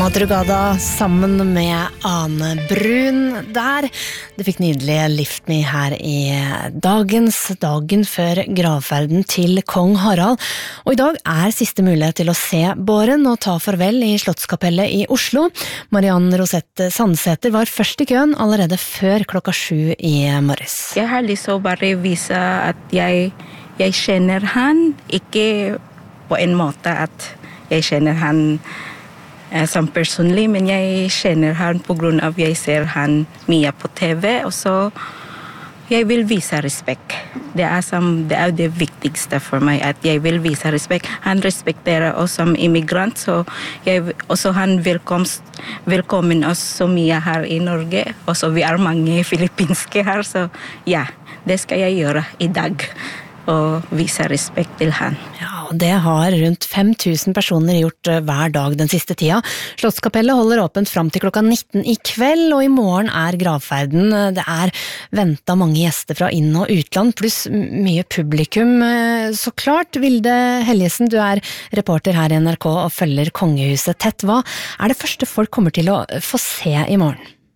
Madrugada sammen med Ane Brun der. Du fikk nydelige Lift Me her i dagen før gravferden til kong Harald. Og i dag siste mulighet til å se båren og ta farvel i Slottskapellet i Oslo. Marianne Rosette Sandsæter var først i køen allerede før 7:00 i morges. Jeg har lyst til å bare vise at jeg kjenner han, ikke på en måte at jeg kjenner han som personlig, men jeg kjenner han på grunn av jeg ser han mye på TV, og så jeg vil vise respekt. Det det viktigste for meg, at jeg vil vise respekt. Han respekterer oss som immigrant, så også han velkommen oss så mye her i Norge. Og så vi mange filippinske her, så ja, det skal jeg gjøre i dag. Og vise respekt til han. Ja, og det har rundt 5000 personer gjort hver dag den siste tida. Slottskapellet holder åpent fram til 19 i kveld, og i morgen gravferden. Det ventet mange gjester fra inn- og utland, pluss mye publikum. Så klart, Vilde Helgesen, du reporter her i NRK og følger kongehuset tett. Hva det første folk kommer til å få se i morgen?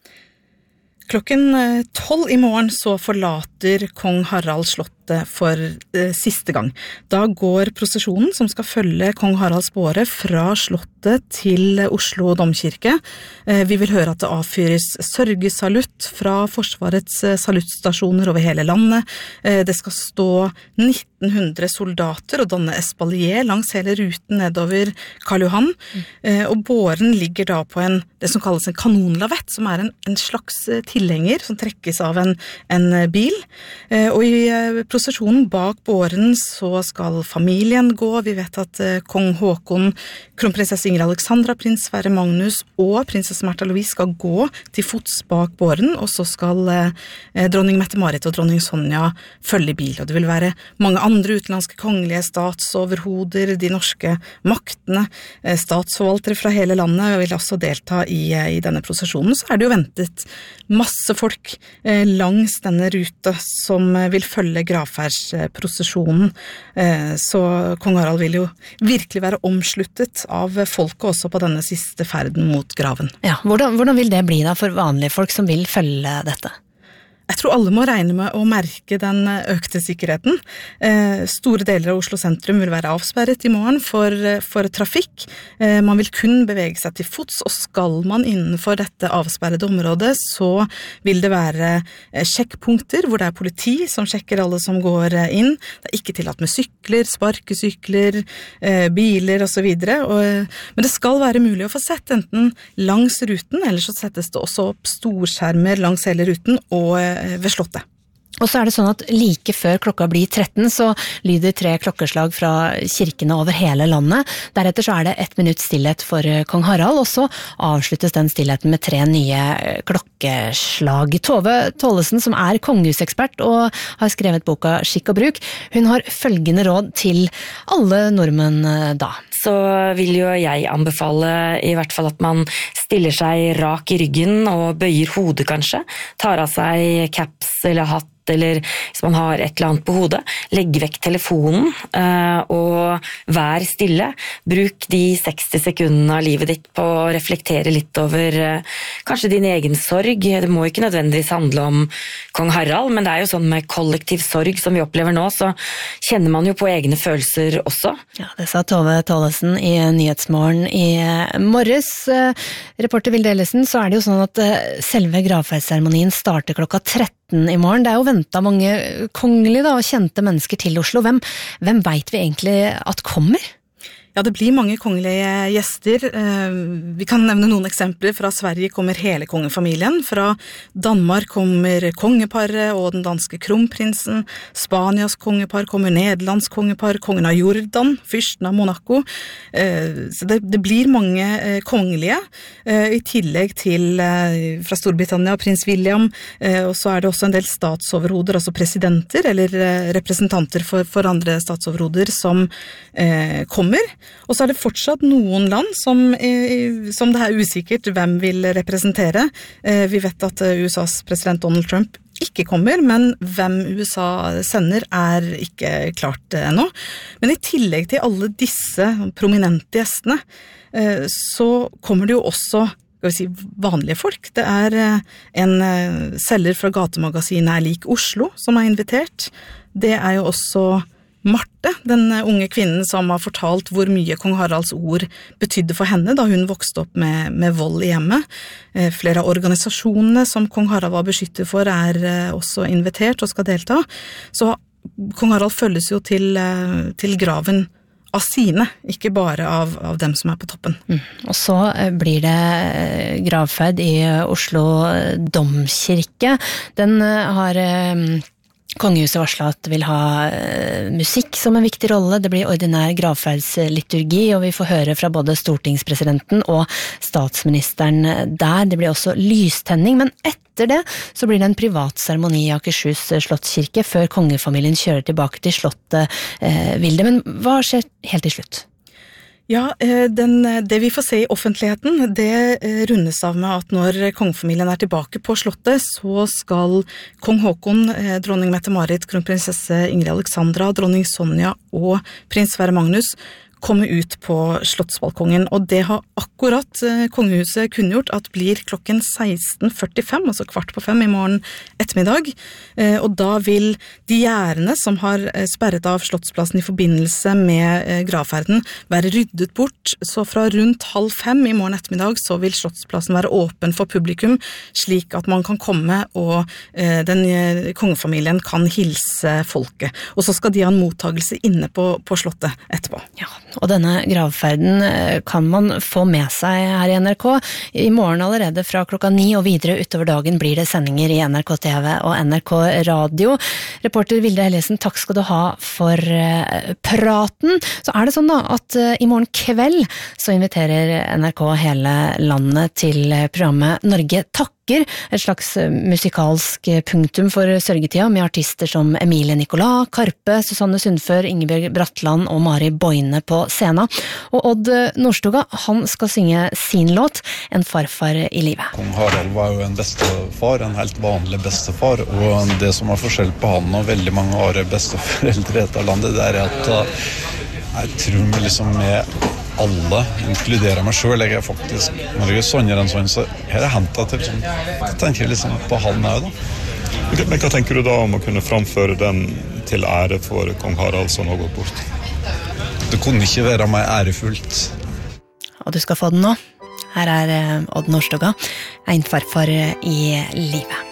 12 i morgen så forlater kong Harald slottet for siste gang. Da går prosesjonen som skal følge kong Haralds båre fra slottet til Oslo domkirke. Vi vil høre at det avfyres sørgesalutt fra Forsvarets saluttstasjoner over hele landet. Det skal stå 1900 soldater og danne espalier langs hele ruten nedover Karl Johan. Og båren ligger da på det som kalles en kanonlavett, som en slags tilhenger som trekkes av en bil. Og i prosesjonen bak båren så skal familien gå. Vi vet at kong Håkon, kronprinsesse Ingrid Alexandra, prins Sverre Magnus og prinsesse Märtha Louise skal gå til fots bak båren, og så skal dronning Mette-Marit og dronning Sonja følge bil. Og det vil være mange andre utenlandske kongelige statsoverhoder, de norske maktene, statsforvaltere fra hele landet vil også delta i denne prosesjonen. Så det jo ventet masse folk langs denne ruta som vil følge gravferdsprosesjonen. Så kong Harald vil jo virkelig være omsluttet av folket også på denne siste ferden mot graven. Ja, hvordan vil det bli da for vanlige folk som vil følge dette? Jeg tror alle må regne med å merke den økte sikkerheten. Store deler av Oslo sentrum vil være avsperret i morgen for trafikk. Man vil kun bevege seg til fots, og skal man innenfor dette avsperrede området, så vil det være sjekkpunkter hvor det politi som sjekker alle som går inn. Det ikke tillatt med sykler, sparkesykler, biler og så videre. Men det skal være mulig å få sett enten langs ruten, eller så settes det også opp storskjermer langs hele ruten og ved slottet. Og så det sånn at like før klokka blir 13, så lyder 3 klokkeslag fra kirkene over hele landet. Deretter så det 1 minutt stillhet for kong Harald, og så avsluttes den stillheten med 3 nye klokkeslag. Tove Tollesen, som kongehusekspert og har skrevet boka Skikk og bruk, hun har følgende råd til alle nordmenn da. Så vil jo jeg anbefale i hvert fall at man stiller seg rak i ryggen og bøyer hodet kanskje, tar av seg caps eller hatt, eller hvis man har et eller annet på hodet, legg vekk telefonen og vær stille. Bruk de 60 sekundene av livet ditt på å reflektere litt over kanskje din egen sorg. Det må ikke nødvendigvis handle om kong Harald, men det jo sånn med kollektiv sorg som vi opplever nå, så kjenner man jo på egne følelser også. Ja, det sa Tove Tollesen i Nyhetsmorgen i morges. Reporter Vilde Ellesen, så det jo sånn at selve gravferdsseremonien starter klokka 13 i morgen. Det jo ventet mange kongelige og kjente mennesker til Oslo. Hvem vet vi egentlig at kommer? Ja, det blir mange kongelige gjester. Vi kan nevne noen eksempler. Fra Sverige kommer hele kongefamilien. Fra Danmark kommer kongeparet og den danske kronprinsen. Spanias kongepar kommer, Nederlands kongepar, kongen av Jordan, fyrsten av Monaco. Så det blir mange kongelige. I tillegg til fra Storbritannia, prins William. Og så det også en del statsoverhoder, altså presidenter eller representanter for andre statsoverhoder som kommer. Og så det fortsatt noen land som det usikkert hvem vil representere. Vi vet at USAs president Donald Trump ikke kommer, men hvem USA sender ikke klart ennå. Men I tillegg til alle disse prominente gjestene, så kommer det jo også vanlige folk. Det en selger fra gatemagasinet Lik Oslo som invitert. Det jo også Marte, den unge kvinnen som har fortalt hvor mye kong Haralds ord betydde for henne da hun vokste opp med vold I hjemmet. Flere av organisasjonene som kong Harald var beskyttet for også invitert og skal delta. Så kong Harald følges jo til graven av sine, ikke bare av dem som på toppen. Og så blir det gravferd I Oslo domkirke. Den har Kongehuset varslet at det vil ha musikk som en viktig rolle. Det blir ordinær gravferdsliturgi, og vi får høre fra både stortingspresidenten og statsministeren der. Det blir også lystenning, men etter det så blir det en privat seremoni I Akershus slottskirke før kongefamilien kjører tilbake til slottet Vilde. Men hva skjer helt til slutt? Ja, det vi får se I offentligheten, det rundes av med at når kongefamilien tilbake på slottet, så skal kong Håkon, dronning Mette-Marit, kronprinsesse Ingrid Alexandra, dronning Sonja og prins Sverre Magnus komme ut på slottsbalkongen, og det har akkurat kongehuset kunngjort at blir klokken 16:45, altså 16:15 I morgen ettermiddag, og da vil de gjerdene som har sperret av slottsplassen I forbindelse med gravferden være ryddet bort, så fra rundt 16:30 I morgen ettermiddag så vil slottsplassen være åpen for publikum, slik at man kan komme og den kongefamilien kan hilse folket, og så skal de ha en mottagelse inne på slottet etterpå. Ja, og denne gravferden kan man få med seg her I NRK. I morgen allerede fra klokka 9 og videre utover dagen blir det sendinger I NRK TV og NRK Radio. Reporter Vilde Helgesen, takk skal du ha for praten. Så det sånn da at I morgen kveld så inviterer NRK hele landet til programmet Norge takker, et slags musikalsk punktum for sørgetida med artister som Emilie Nicolas, Karpe, Susanne Sundfør, Ingebjørg Bratland og Mari Boine på scenen. Og Odd Nordstoga, han skal synge sin låt, En farfar I livet. Kong Harald var jo en bestefar, en helt vanlig bestefar, og det som forskjell på han og veldig mange andre besteforeldre I dette landet, det at jeg tror vi liksom med alle, inkluderer meg selv, jeg faktisk, når jeg sånner en sånn, så her hentet til sånn, jeg tenker liksom på han også da. Men hva tenker du da om å kunne framføre den til ære for kong Harald som har gått bort? Det kunne ikke være meg ærefullt. Og du skal få den nå. Her Odd Nordstoga, en farfar I livet.